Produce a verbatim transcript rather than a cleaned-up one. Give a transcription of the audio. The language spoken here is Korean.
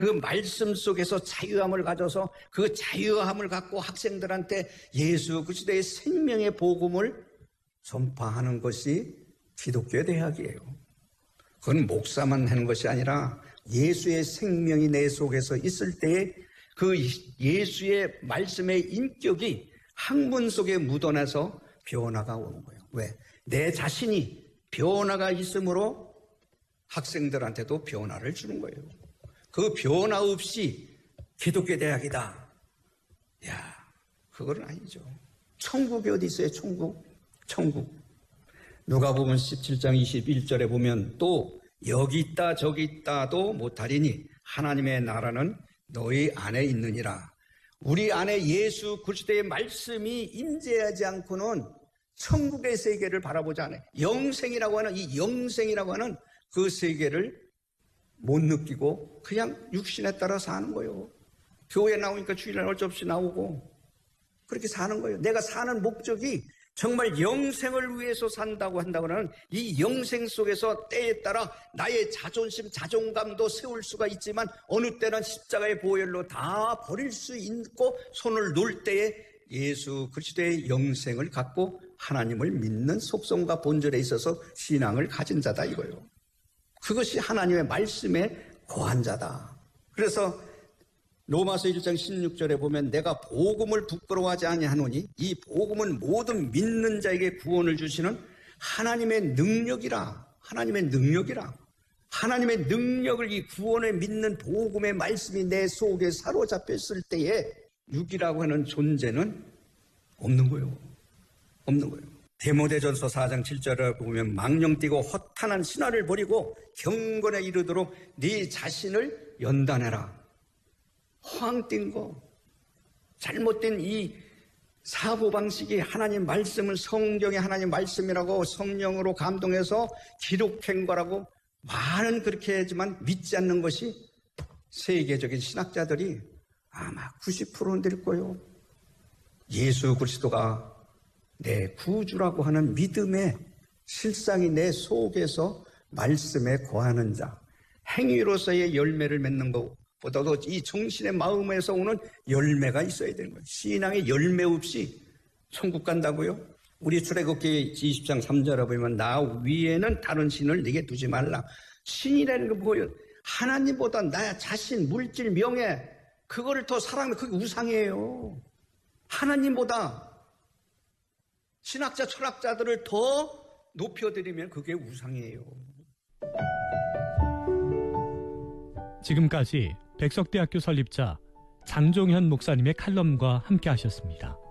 그 말씀 속에서 자유함을 가져서 그 자유함을 갖고 학생들한테 예수 그리스도의 생명의 복음을 전파하는 것이 기독교의 대학이에요. 그건 목사만 하는 것이 아니라 예수의 생명이 내 속에서 있을 때에 그 예수의 말씀의 인격이 학문 속에 묻어나서 변화가 오는 거예요. 왜? 내 자신이 변화가 있으므로 학생들한테도 변화를 주는 거예요. 그 변화 없이 기독교 대학이다. 야, 그건 아니죠. 천국이 어디 있어요? 천국. 천국. 누가복음 십칠 장 이십일 절에 보면 또 여기 있다 저기 있다도 못하리니 하나님의 나라는 너희 안에 있느니라. 우리 안에 예수 그리스도의 말씀이 임재하지 않고는 천국의 세계를 바라보지 않아요. 영생이라고 하는 이 영생이라고 하는 그 세계를 못 느끼고 그냥 육신에 따라 사는 거예요. 교회에 나오니까 주일날 어쩔 수 없이 나오고 그렇게 사는 거예요. 내가 사는 목적이 정말 영생을 위해서 산다고 한다고는 이 영생 속에서 때에 따라 나의 자존심, 자존감도 세울 수가 있지만 어느 때는 십자가의 보혈로 다 버릴 수 있고 손을 놓을 때에 예수 그리스도의 영생을 갖고 하나님을 믿는 속성과 본질에 있어서 신앙을 가진 자다 이거예요. 그것이 하나님의 말씀에 거한 자다. 그래서 로마서 일 장 십육 절에 보면 내가 복음을 부끄러워하지 아니하노니 이 복음은 모든 믿는 자에게 구원을 주시는 하나님의 능력이라. 하나님의 능력이라. 하나님의 능력을 이 구원을 믿는 복음의 말씀이 내 속에 사로잡혔을 때에 육이라고 하는 존재는 없는 거예요. 없는 거예요. 디모데전서 사 장 칠 절에 보면 망령 뛰고 허탄한 신화를 버리고 경건에 이르도록 네 자신을 연단해라. 허황 뛴 거, 잘못된 이 사고방식이 하나님 말씀을 성경의 하나님 말씀이라고 성령으로 감동해서 기록한 거라고 많은 그렇게 하지만 믿지 않는 것이 세계적인 신학자들이 아마 구십 퍼센트는 될 거예요. 예수 그리스도가 내 구주라고 하는 믿음의 실상이 내 속에서 말씀에 거하는 자, 행위로서의 열매를 맺는 것보다도 이 정신의 마음에서 오는 열매가 있어야 되는 거예요. 신앙의 열매 없이 천국 간다고요? 우리 출애굽기 이십 장 삼 절에 보면 나 위에는 다른 신을 네게 두지 말라. 신이라는 거 뭐예요? 하나님보다 나 자신, 물질, 명예 그거를 더 사랑하면 그게 우상이에요. 하나님보다 신학자, 철학자들을 더 높여드리면 그게 우상이에요. 지금까지 백석대학교 설립자 장종현 목사님의 칼럼과 함께 하셨습니다.